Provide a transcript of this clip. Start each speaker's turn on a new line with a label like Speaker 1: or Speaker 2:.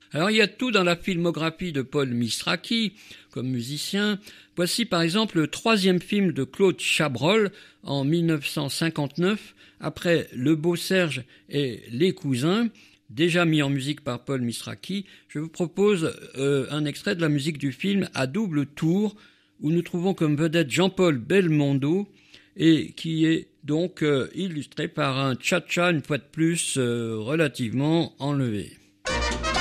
Speaker 1: Alors il y a tout dans la filmographie de Paul Misraki comme musicien. Voici par exemple le troisième film de Claude Chabrol en 1959, après Le Beau Serge et Les Cousins, déjà mis en musique par Paul Misraki. Je vous propose un extrait de la musique du film à double tour, où nous trouvons comme vedette Jean-Paul Belmondo, et qui est donc illustré par un cha-cha, une fois de plus, relativement enlevé.